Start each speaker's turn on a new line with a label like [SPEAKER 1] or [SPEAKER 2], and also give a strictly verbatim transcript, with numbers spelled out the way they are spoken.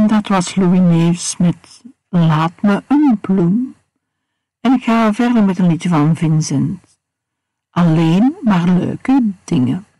[SPEAKER 1] En dat was Louis Neefs met Laat me een bloem. En ik ga verder met een liedje van Vincent. Alleen maar leuke dingen.